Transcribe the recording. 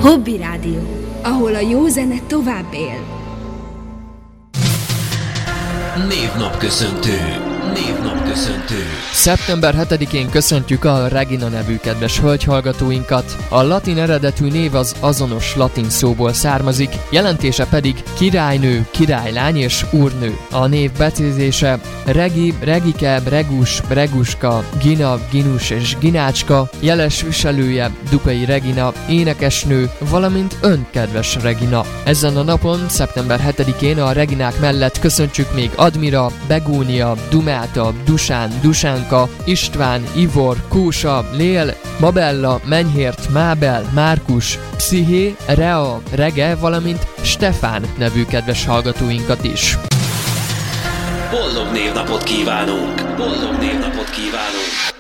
Hobby Rádió, ahol a jó zene tovább él. Névnapköszöntő. Szeptember 7-én köszöntjük a Regina nevű kedves hölgyhallgatóinkat. A latin eredetű név az azonos latin szóból származik, jelentése pedig királynő, királylány és úrnő. A név becézése Regi, Regike, Regus, Reguska, Gina, Ginus és Ginácska, jeles viselője Dukai Regina, énekesnő, valamint ön kedves Regina. Ezen a napon, szeptember 7-én a Reginák mellett köszöntsük még Admira, Begónia, Dumáta, Dusán, Dusánka, István, Ivor, Kósa, Lél, Mabella, Menyhért, Mábel, Márkus, Psziché, Rea, Rege, valamint Stefán nevű kedves hallgatóinkat is. Boldog névnapot kívánunk!